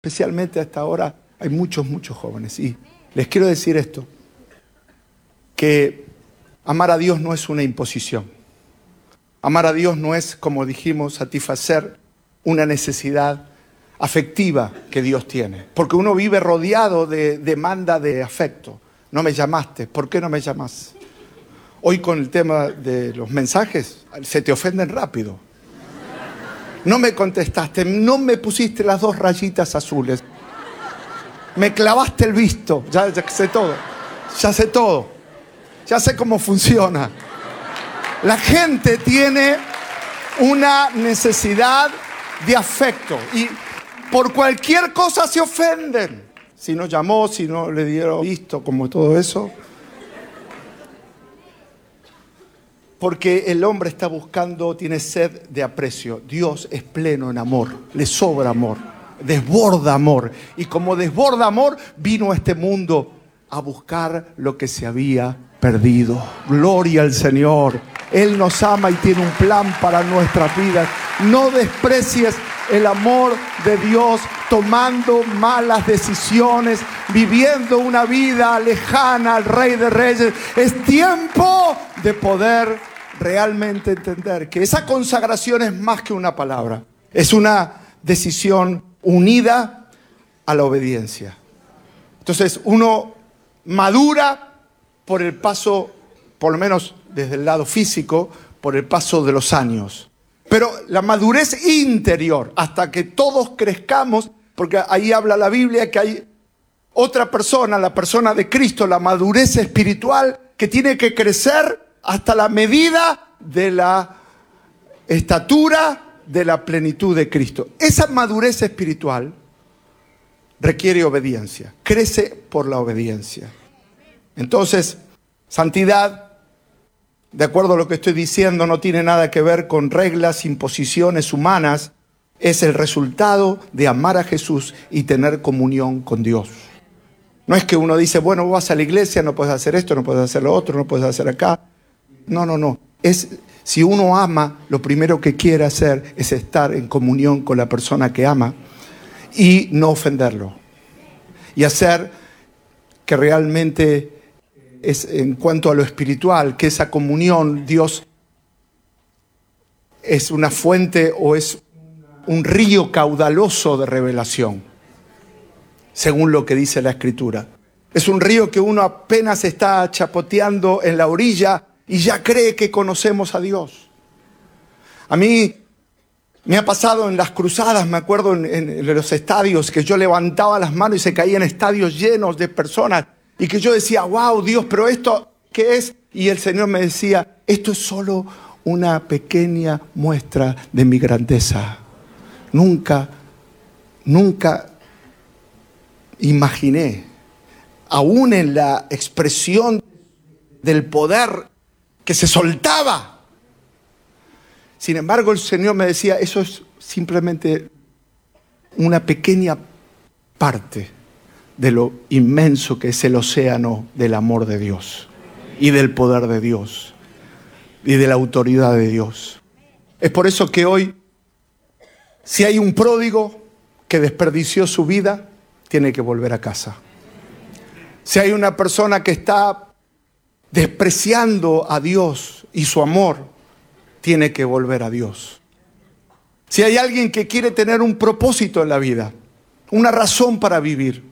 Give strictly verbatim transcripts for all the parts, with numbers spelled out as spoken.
Especialmente hasta ahora hay muchos, muchos jóvenes. Y les quiero decir esto, que amar a Dios no es una imposición. Amar a Dios no es, como dijimos, satisfacer una necesidad afectiva que Dios tiene. Porque uno vive rodeado de demanda de afecto. No me llamaste, ¿por qué no me llamas? Hoy con el tema de los mensajes, se te ofenden rápido. No me contestaste, no me pusiste las dos rayitas azules. Me clavaste el visto, ya, ya sé todo, ya sé todo, ya sé cómo funciona. La gente tiene una necesidad de afecto y por cualquier cosa se ofenden. Si no llamó, si no le dieron visto, como todo eso. Porque el hombre está buscando, tiene sed de aprecio. Dios es pleno en amor, le sobra amor, desborda amor. Y como desborda amor, vino a este mundo a buscar lo que se había perdido. Gloria al Señor. Él nos ama y tiene un plan para nuestras vidas. No desprecies el amor de Dios tomando malas decisiones, viviendo una vida lejana al Rey de Reyes. Es tiempo de poder realmente entender que esa consagración es más que una palabra. Es una decisión unida a la obediencia. Entonces uno madura por el paso, por lo menos desde el lado físico, por el paso de los años. Pero la madurez interior, hasta que todos crezcamos, porque ahí habla la Biblia que hay otra persona, la persona de Cristo, la madurez espiritual, que tiene que crecer hasta la medida de la estatura de la plenitud de Cristo. Esa madurez espiritual requiere obediencia, crece por la obediencia. Entonces, santidad, de acuerdo a lo que estoy diciendo, no tiene nada que ver con reglas, imposiciones humanas. Es el resultado de amar a Jesús y tener comunión con Dios. No es que uno dice, bueno, vas a la iglesia, no puedes hacer esto, no puedes hacer lo otro, no puedes hacer acá. No, no, no. Es, si uno ama, lo primero que quiere hacer es estar en comunión con la persona que ama y no ofenderlo. Y hacer que realmente, es, en cuanto a lo espiritual, que esa comunión, Dios es una fuente o es un río caudaloso de revelación, según lo que dice la Escritura. Es un río que uno apenas está chapoteando en la orilla y ya cree que conocemos a Dios. A mí me ha pasado en las cruzadas, me acuerdo en, en los estadios, que yo levantaba las manos y se caían estadios llenos de personas. Y que yo decía, wow, Dios, pero ¿esto qué es? Y el Señor me decía, esto es solo una pequeña muestra de mi grandeza. Nunca, nunca imaginé, aún en la expresión del poder que se soltaba. Sin embargo, el Señor me decía, eso es simplemente una pequeña parte de lo inmenso que es el océano del amor de Dios y del poder de Dios y de la autoridad de Dios. Es por eso que hoy, si hay un pródigo que desperdició su vida, tiene que volver a casa. Si hay una persona que está despreciando a Dios y su amor, tiene que volver a Dios. Si hay alguien que quiere tener un propósito en la vida, una razón para vivir,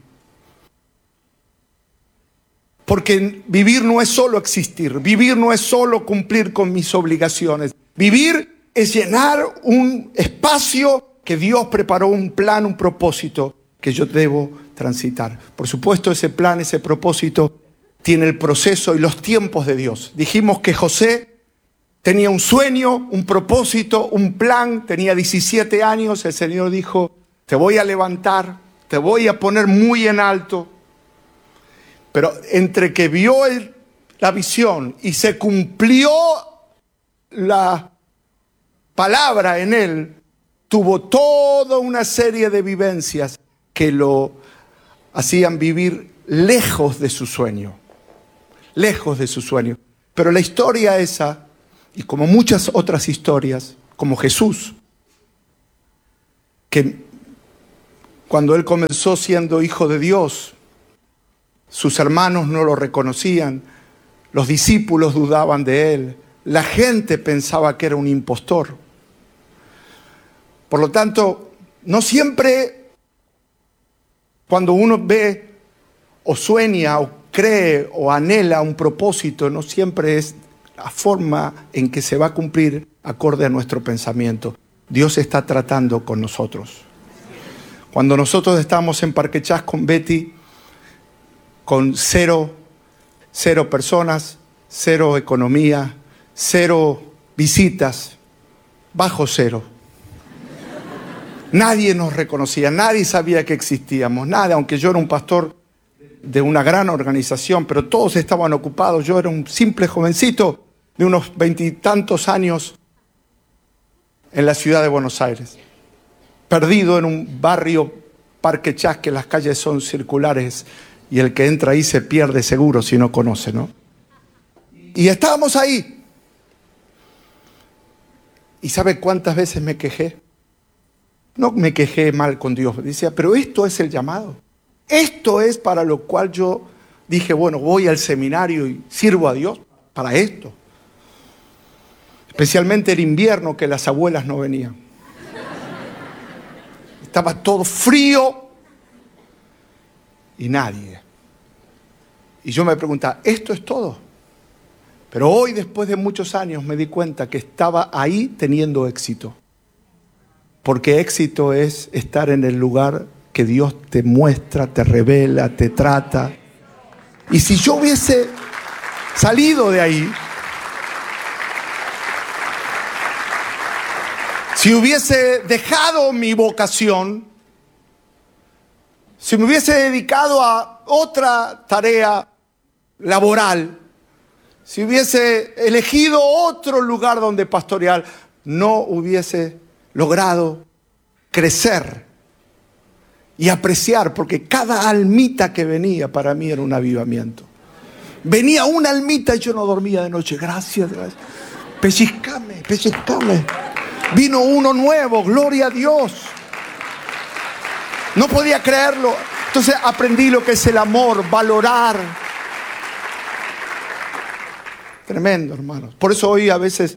porque vivir no es solo existir, vivir no es solo cumplir con mis obligaciones, vivir es llenar un espacio que Dios preparó, un plan, un propósito que yo debo transitar. Por supuesto, ese plan, ese propósito tiene el proceso y los tiempos de Dios. Dijimos que José tenía un sueño, un propósito, un plan, tenía diecisiete años, el Señor dijo, te voy a levantar, te voy a poner muy en alto. Pero entre que vio el, la visión y se cumplió la palabra en él, tuvo toda una serie de vivencias que lo hacían vivir lejos de su sueño. Lejos de su sueño. Pero la historia esa, y como muchas otras historias, como Jesús, que Cuando él comenzó siendo hijo de Dios, sus hermanos no lo reconocían, los discípulos dudaban de él, la gente pensaba que era un impostor. Por lo tanto, no siempre cuando uno ve o sueña o cree o anhela un propósito, no siempre es la forma en que se va a cumplir acorde a nuestro pensamiento. Dios está tratando con nosotros. Cuando nosotros estábamos en Parque Chas con Betty, con cero, cero personas, cero economía, cero visitas, bajo cero. Nadie nos reconocía, nadie sabía que existíamos, nada, aunque yo era un pastor de una gran organización, pero todos estaban ocupados. Yo era un simple jovencito de unos veintitantos años en la ciudad de Buenos Aires, perdido en un barrio Parque Chas, que las calles son circulares y el que entra ahí se pierde seguro si no conoce, ¿no? Y estábamos ahí. ¿Y sabe cuántas veces me quejé? No me quejé mal con Dios, decía, pero esto es el llamado. Esto es para lo cual yo dije, bueno, voy al seminario y sirvo a Dios para esto. Especialmente el invierno, que las abuelas no venían. Estaba todo frío y nadie. Y yo me preguntaba, ¿esto es todo? Pero hoy, después de muchos años, me di cuenta que estaba ahí teniendo éxito. Porque éxito es estar en el lugar que Dios te muestra, te revela, te trata. Y si yo hubiese salido de ahí, si hubiese dejado mi vocación, si me hubiese dedicado a otra tarea laboral, si hubiese elegido otro lugar donde pastorear, no hubiese logrado crecer y apreciar, porque cada almita que venía para mí era un avivamiento. Venía una almita y yo no dormía de noche. Gracias, gracias. Pellizcame, pellizcame. Vino uno nuevo, gloria a Dios. No podía creerlo. Entonces aprendí lo que es el amor, valorar. Tremendo, hermanos. Por eso hoy a veces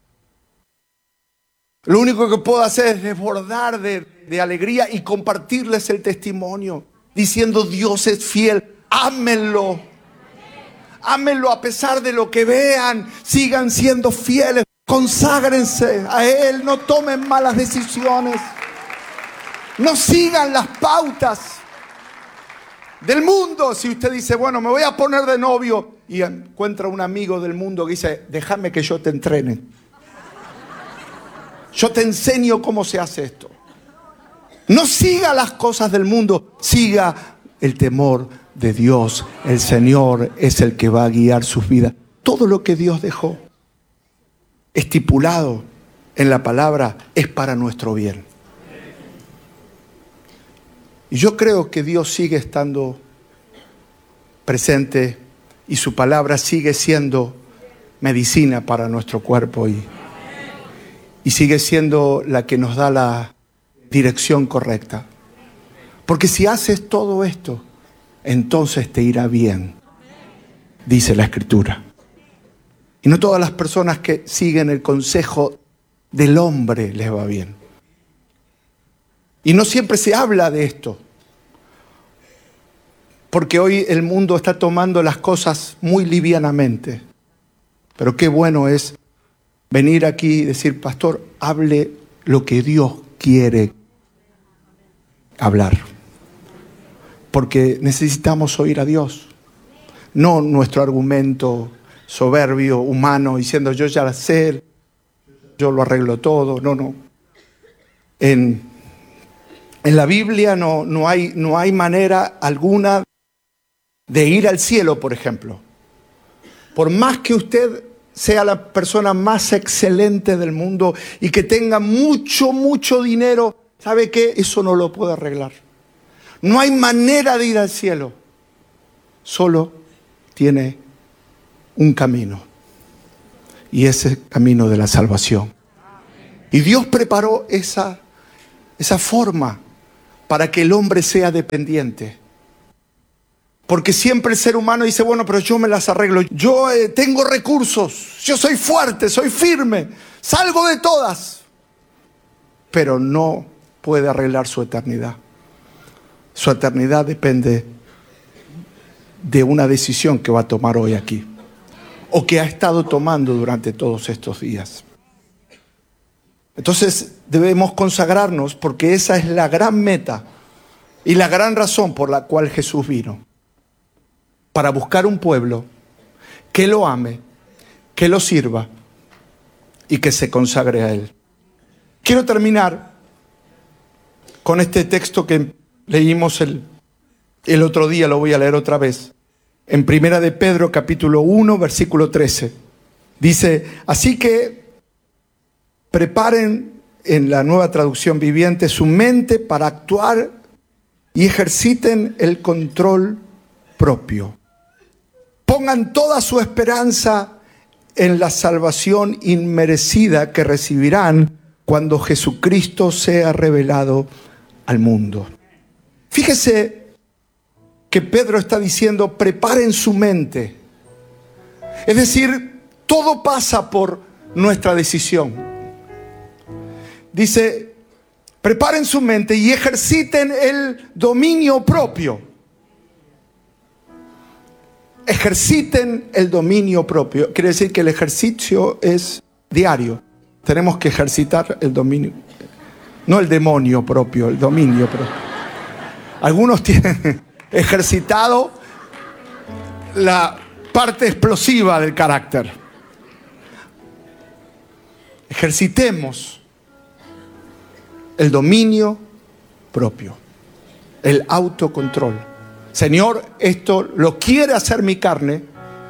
lo único que puedo hacer es desbordar de, de alegría y compartirles el testimonio, diciendo Dios es fiel, ámenlo. Ámenlo a pesar de lo que vean, sigan siendo fieles, conságrense a Él, no tomen malas decisiones, no sigan las pautas del mundo. Si usted dice, bueno, me voy a poner de novio, y encuentra un amigo del mundo que dice, déjame que yo te entrene. Yo te enseño cómo se hace esto. No siga las cosas del mundo, siga el temor de Dios. El Señor es el que va a guiar sus vidas. Todo lo que Dios dejó estipulado en la palabra es para nuestro bien. Y yo creo que Dios sigue estando presente y su palabra sigue siendo medicina para nuestro cuerpo y Y sigue siendo la que nos da la dirección correcta. Porque si haces todo esto, entonces te irá bien, dice la Escritura. Y no todas las personas que siguen el consejo del hombre les va bien. Y no siempre se habla de esto. Porque hoy el mundo está tomando las cosas muy livianamente. Pero qué bueno es venir aquí y decir, pastor, hable lo que Dios quiere hablar. Porque necesitamos oír a Dios. No nuestro argumento soberbio, humano, diciendo yo ya la sé, yo lo arreglo todo. No, no. En, en la Biblia no, no hay, no hay manera alguna de ir al cielo, por ejemplo. Por más que usted sea la persona más excelente del mundo y que tenga mucho, mucho dinero, ¿sabe qué? Eso no lo puede arreglar. No hay manera de ir al cielo. Solo tiene un camino. Y ese camino de la salvación. Y Dios preparó esa, esa forma para que el hombre sea dependiente. Porque siempre el ser humano dice, bueno, pero yo me las arreglo. Yo eh, tengo recursos, yo soy fuerte, soy firme, salgo de todas. Pero no puede arreglar su eternidad. Su eternidad depende de una decisión que va a tomar hoy aquí, o que ha estado tomando durante todos estos días. Entonces debemos consagrarnos, porque esa es la gran meta y la gran razón por la cual Jesús vino. Para buscar un pueblo que lo ame, que lo sirva y que se consagre a Él. Quiero terminar con este texto que leímos el, el otro día, lo voy a leer otra vez. En Primera de Pedro, capítulo uno, versículo trece. Dice, así que preparen, en la Nueva Traducción Viviente, su mente para actuar y ejerciten el control propio. Pongan toda su esperanza en la salvación inmerecida que recibirán cuando Jesucristo sea revelado al mundo. Fíjese que Pedro está diciendo, preparen su mente. Es decir, todo pasa por nuestra decisión. Dice, preparen su mente y ejerciten el dominio propio. Ejerciten el dominio propio. Quiere decir que el ejercicio es diario. Tenemos que ejercitar el dominio. No el demonio propio, el dominio propio. Algunos tienen ejercitado la parte explosiva del carácter. Ejercitemos el dominio propio, el autocontrol. Señor, esto lo quiere hacer mi carne.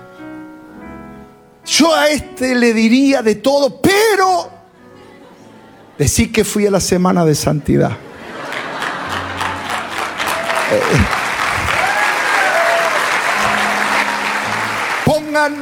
Yo a este le diría de todo, pero decí que fui a la semana de santidad. Eh, pongan,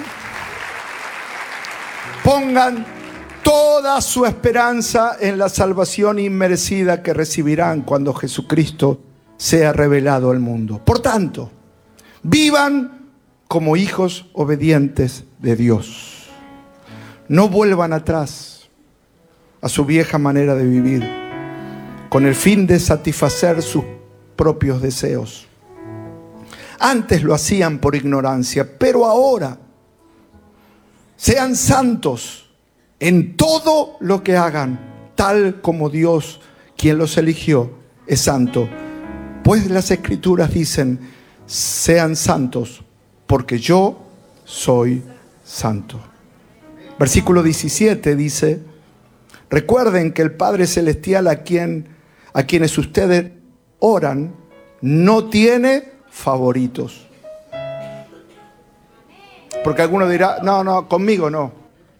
pongan toda su esperanza en la salvación inmerecida que recibirán cuando Jesucristo sea revelado al mundo. Por tanto, vivan como hijos obedientes de Dios. No vuelvan atrás a su vieja manera de vivir, con el fin de satisfacer sus propios deseos. Antes lo hacían por ignorancia, pero ahora sean santos en todo lo que hagan, tal como Dios, quien los eligió, es santo. Pues las Escrituras dicen, sean santos, porque yo soy santo. Versículo diecisiete dice, recuerden que el Padre Celestial a, quien, a quienes ustedes oran, no tiene favoritos. Porque alguno dirá, no, no, conmigo no.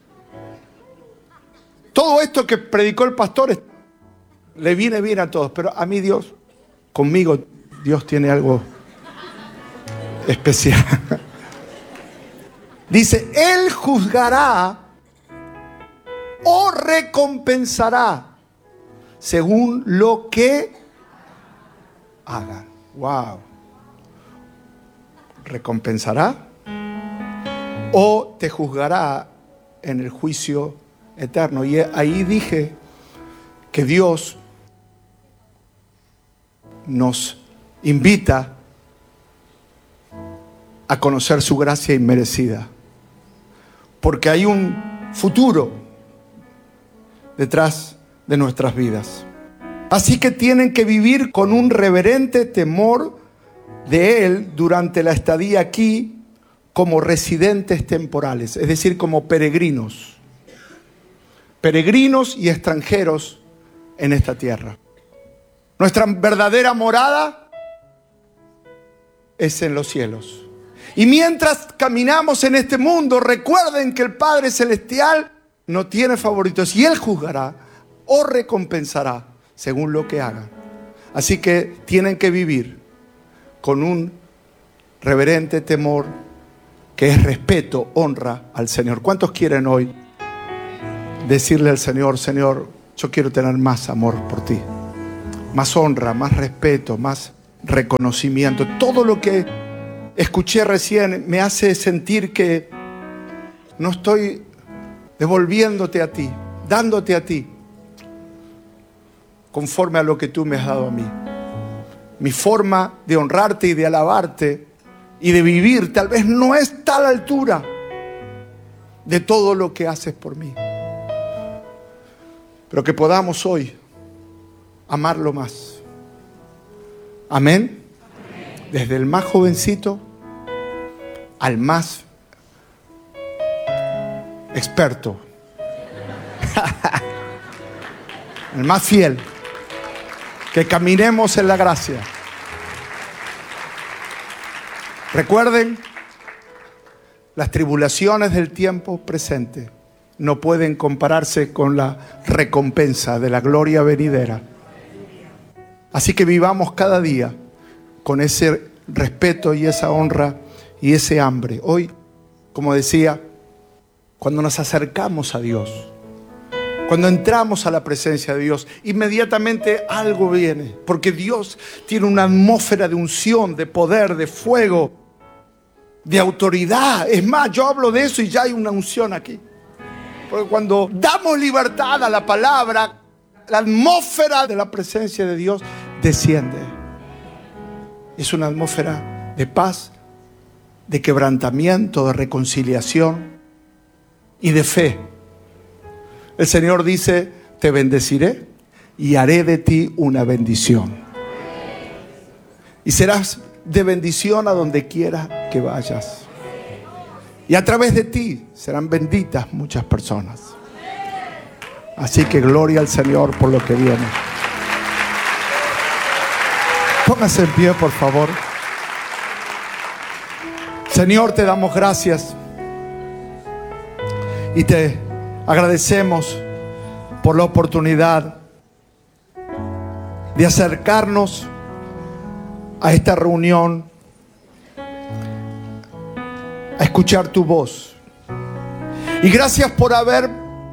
Todo esto que predicó el pastor le viene bien a todos, pero a mí Dios, conmigo Dios tiene algo especial. Dice, Él juzgará o recompensará según lo que hagan. Wow. Recompensará o te juzgará en el juicio eterno. Y ahí dije que Dios nos invita a conocer su gracia inmerecida, porque hay un futuro detrás de nuestras vidas. Así que tienen que vivir con un reverente temor de Él durante la estadía aquí como residentes temporales, es decir, como peregrinos, peregrinos y extranjeros en esta tierra. Nuestra verdadera morada es en los cielos. Y mientras caminamos en este mundo, recuerden que el Padre Celestial no tiene favoritos y Él juzgará o recompensará según lo que hagan. Así que tienen que vivir con un reverente temor que es respeto, honra al Señor. ¿Cuántos quieren hoy decirle al Señor, Señor, yo quiero tener más amor por ti? más honra, más respeto, más reconocimiento. Todo lo que escuché recién me hace sentir que no estoy devolviéndote a ti, dándote a ti, conforme a lo que tú me has dado a mí. Mi forma de honrarte y de alabarte y de vivir tal vez no está a la altura de todo lo que haces por mí. Pero que podamos hoy amarlo más. Amén. Amén. Desde el más jovencito al más experto. El más fiel. Que caminemos en la gracia. Recuerden, las tribulaciones del tiempo presente no pueden compararse con la recompensa de la gloria venidera. Así que vivamos cada día con ese respeto y esa honra y ese hambre. Hoy, como decía, cuando nos acercamos a Dios, cuando entramos a la presencia de Dios, inmediatamente algo viene. Porque Dios tiene una atmósfera de unción, de poder, de fuego, de autoridad. Es más, yo hablo de eso y ya hay una unción aquí. Porque cuando damos libertad a la palabra, la atmósfera de la presencia de Dios desciende. Es una atmósfera de paz, de quebrantamiento, de reconciliación y de fe. El Señor dice, te bendeciré y haré de ti una bendición. Y serás de bendición a donde quiera que vayas. Y a través de ti serán benditas muchas personas. Así que gloria al Señor por lo que viene. Póngase en pie, por favor. Señor, te damos gracias. Y te agradecemos por la oportunidad de acercarnos a esta reunión, a escuchar tu voz. Y gracias por haber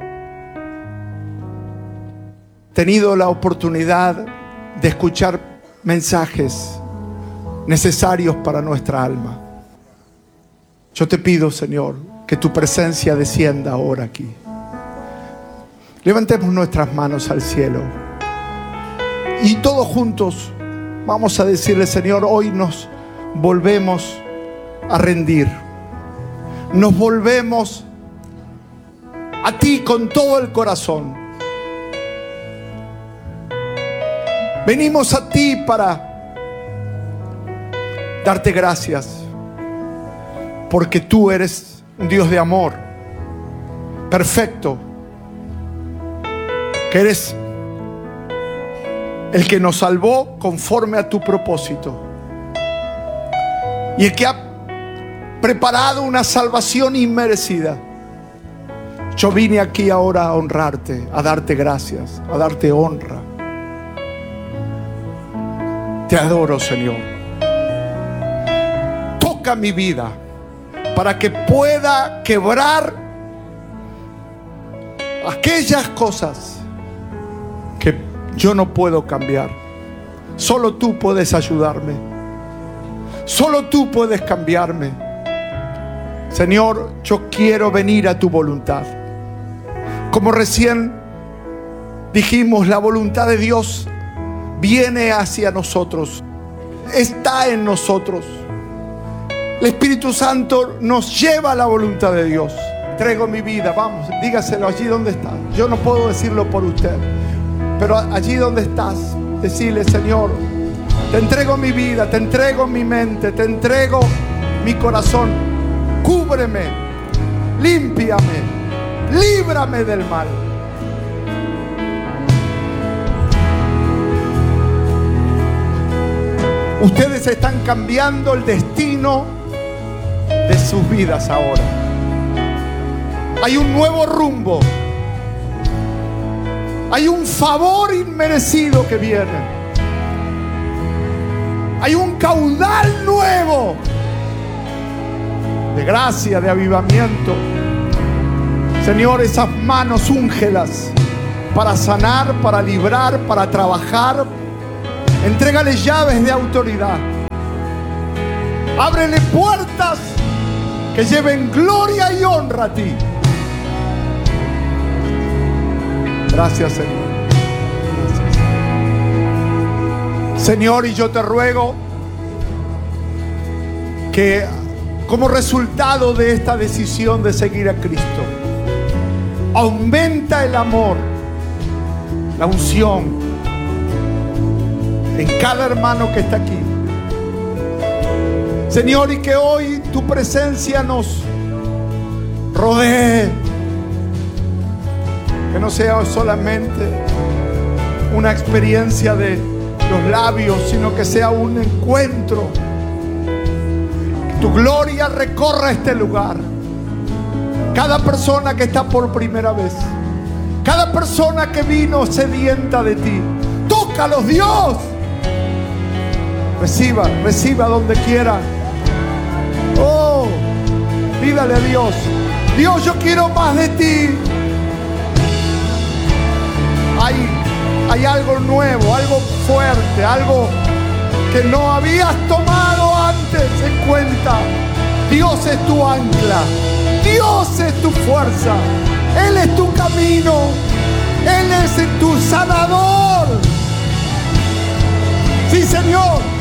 tenido la oportunidad de escuchar mensajes necesarios para nuestra alma. Yo te pido, Señor, que tu presencia descienda ahora aquí. Levantemos nuestras manos al cielo y todos juntos vamos a decirle, Señor, hoy nos volvemos a rendir. Nos volvemos a ti con todo el corazón. Venimos a ti para darte gracias, porque tú eres un Dios de amor perfecto, que eres el que nos salvó conforme a tu propósito y el que ha preparado una salvación inmerecida. Yo vine aquí ahora a honrarte, a darte gracias, a darte honra. Te adoro, Señor. Toca mi vida para que pueda quebrar aquellas cosas que yo no puedo cambiar. Solo tú puedes ayudarme. Solo tú puedes cambiarme. Señor, yo quiero venir a tu voluntad. Como recién dijimos, la voluntad de Dios viene hacia nosotros, está en nosotros. El Espíritu Santo nos lleva a la voluntad de Dios. Entrego mi vida, vamos, dígaselo allí donde está. Yo no puedo decirlo por usted, pero allí donde estás, decirle, Señor, te entrego mi vida, te entrego mi mente, te entrego mi corazón. Cúbreme, límpiame, líbrame del mal. Ustedes están cambiando el destino de sus vidas ahora. Hay un nuevo rumbo. Hay un favor inmerecido que viene. Hay un caudal nuevo de gracia, de avivamiento. Señor, esas manos úngelas para sanar, para librar, para trabajar, Entrégale llaves de autoridad. Ábrele puertas que lleven gloria y honra a ti. Gracias, Señor. Gracias. Señor, y yo te ruego que como resultado de esta decisión de seguir a Cristo, aumenta el amor, la unción en cada hermano que está aquí. Señor, y que hoy tu presencia nos rodee. Que no sea solamente una experiencia de los labios, sino que sea un encuentro. Que tu gloria recorra este lugar. Cada persona que está por primera vez, cada persona que vino sedienta de ti, tócalos, Dios. Reciba, reciba donde quiera. Oh, pídale a Dios: Dios, yo quiero más de ti. Hay, hay algo nuevo, algo fuerte, algo que no habías tomado antes en cuenta. Dios es tu ancla, Dios es tu fuerza, Él es tu camino, Él es tu sanador. Sí, Señor.